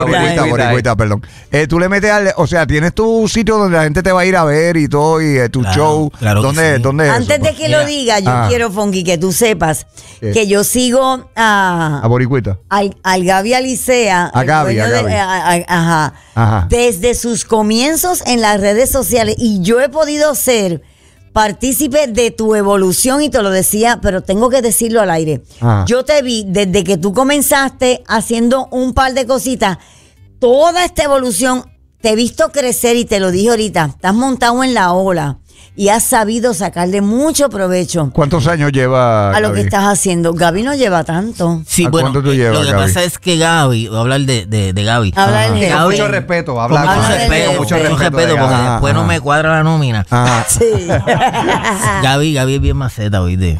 Boricüita, perdón. Tú le metes o sea, tienes tu sitio donde la gente te va a ir a ver y todo, y tu show. Claro. ¿Dónde es Antes eso, de que lo diga, yo quiero, Funky, que tú sepas que yo sigo a Boricüita. Al Gaby Alicea. A Gaby. Desde sus comienzos en las redes sociales. Y yo he podido ser partícipe de tu evolución y te lo decía, pero tengo que decirlo al aire. Yo te vi desde que tú comenzaste haciendo un par de cositas, toda esta evolución, te he visto crecer y te lo dije ahorita, estás montado en la ola y has sabido sacarle mucho provecho. ¿Cuántos años lleva a lo Gaby? que estás haciendo? Gaby no lleva tanto. Sí, bueno, ¿cuánto tú llevas, lo que Gaby? pasa es que Gaby, voy a hablar de Gaby. Con mucho respeto, Mucho respeto, porque después no me cuadra la nómina. Sí. Gaby es bien maceta, ¿oíste?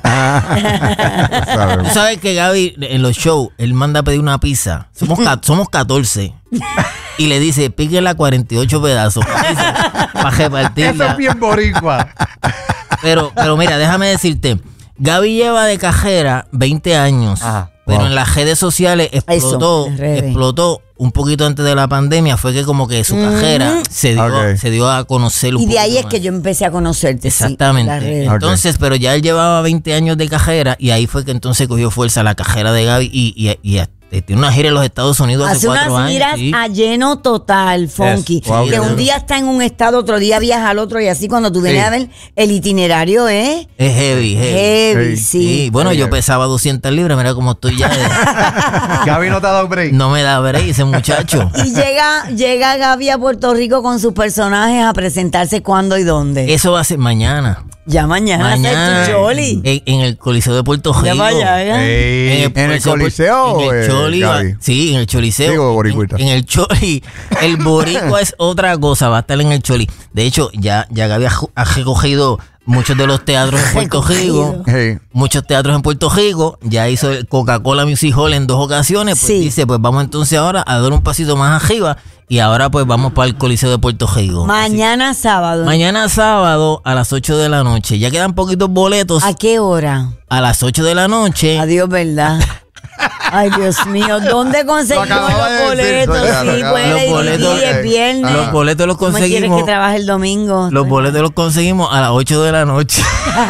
Tú sabes que Gaby, en los shows, él manda a pedir una pizza. Somos 14. Y le dice, píquela 48 pedazos para repartirla. Eso es bien boricua. Pero mira, déjame decirte, Gaby lleva de cajera 20 años. Pero en las redes sociales explotó un poquito antes de la pandemia. Fue que como que su cajera se dio a conocer un poco. Y de ahí es más. que yo empecé a conocerte. Exactamente. Entonces, pero ya él llevaba 20 años de cajera y ahí fue que entonces cogió fuerza la cajera de Gaby y tiene una gira en los Estados Unidos hace 4 años. Hace unas giras a lleno total, Funky. Que un día está en un estado, otro día viaja al otro y así cuando tú vienes a ver el itinerario es heavy, sí. Bueno, yo pesaba 200 libras, mira cómo estoy ya. Gaby no te ha dado break. No me da break ese muchacho. Y llega Gaby a Puerto Rico con sus personajes a presentarse cuándo y dónde. Eso va a ser mañana. Ya mañana hace tu Choli. En el Coliseo de Puerto Rico. Ya vaya, ¿En el Coliseo? En el Choli. Sí, en el Choliseo. Digo, Boricüita. En el Choli. El boricua es otra cosa, va a estar en el Choli. De hecho, ya Gaby ha recogido muchos de los teatros en Puerto Rico. Muchos teatros en Puerto Rico. Ya hizo el Coca-Cola Music Hall en 2 ocasiones. Pues dice, pues vamos entonces ahora a dar un pasito más arriba. Y ahora pues vamos para el Coliseo de Puerto Rico. Mañana sábado. Mañana sábado a las 8 de la noche. Ya quedan poquitos boletos. ¿A qué hora? A las 8 de la noche. Adiós, ¿verdad? Ay, Dios mío, ¿dónde conseguimos los boletos? Sí, pues es viernes. Los boletos los conseguimos. ¿Cómo quieres que trabaje el domingo? Los boletos los conseguimos a las 8 de la noche.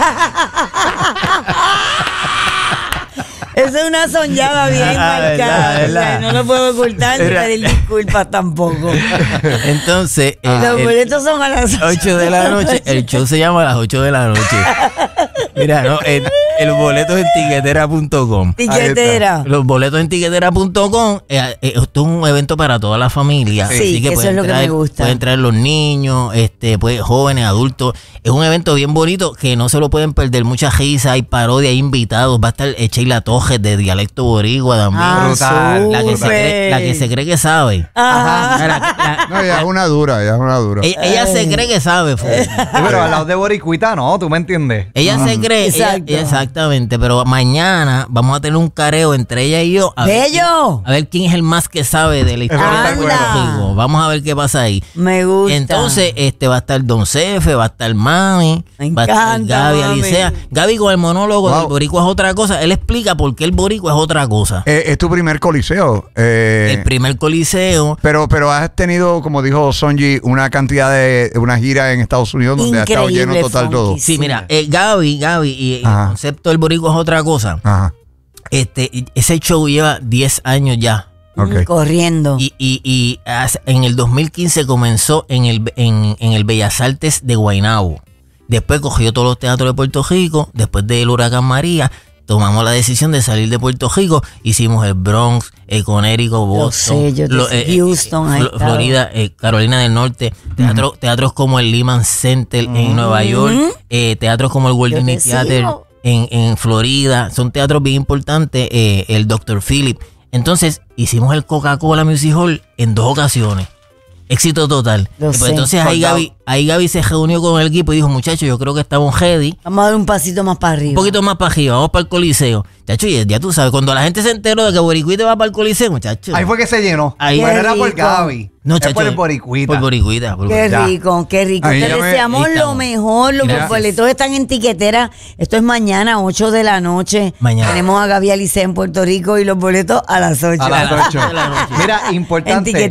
Eso es una soñada bien marcada. ¿verdad? No lo puedo ocultar ni pedir disculpas tampoco. Entonces, los boletos son a las 8 de la noche. El show se llama a las 8 de la noche. Mira, no, el boleto es en tiquetera.com. Tiquetera. Los boletos en tiquetera.com. Esto es un evento para toda la familia. Sí, así que eso es lo que me gusta. Pueden traer los niños, pues, jóvenes, adultos. Es un evento bien bonito que no se lo pueden perder. Mucha risa, hay parodia, hay invitados. Va a estar Sheila Tojes de dialecto boricua también. Brutal. La que se cree que sabe. No, ella es una dura, Ella se cree que sabe. Pero al lado de Boricüita, no, ¿tú me entiendes? Ella se cree. Exactamente. Pero mañana vamos a tener un careo entre ella y yo. A ver quién es el más que sabe de la historia de Puerto Rico. Vamos a ver qué pasa ahí. Me gusta. Entonces, va a estar Don Cefe, va a estar Mami, va a estar Gaby Alicea. Gaby con el monólogo del boricua es otra cosa. Él explica por qué el boricua es otra cosa. Es tu primer coliseo. El primer coliseo. Pero has tenido, como dijo Sonji, una cantidad de una gira en Estados Unidos donde ha estado lleno total todo. Sí, mira, Gaby y el concepto del boricua es otra cosa. Ajá. Ese show lleva 10 años ya. Okay. Corriendo. Y en el 2015 comenzó en el Bellas Artes de Guaynabo. Después cogió todos los teatros de Puerto Rico. Después del huracán María, tomamos la decisión de salir de Puerto Rico. Hicimos el Bronx, Connecticut, Boston, Houston, Florida, Carolina del Norte. Teatros como el Lehman Center en Nueva York. Teatros como el Walt Disney Theater en Florida. Son teatros bien importantes. El Dr. Philip. Entonces, hicimos el Coca-Cola Music Hall en 2 ocasiones. Éxito total. Pues entonces ahí Gaby se reunió con el equipo y dijo, muchachos, yo creo que estamos ready. Vamos a dar un pasito más para arriba. Un poquito más para arriba, vamos para el Coliseo. Chacho, y ya tú sabes, cuando la gente se enteró de que Boricuita va para el Coliseo, muchachos. Ahí fue que se llenó. Ahí era por Gaby. No, es chacho, por el Boricuita. Por Boricuita. Qué rico, qué rico. Ahí Te ya deseamos lo mejor. Los boletos están en tiquetera. Esto es mañana, 8 de la noche. Mañana. Tenemos a Gaby Alice en Puerto Rico y los boletos a las 8. A las 8. Mira, importante.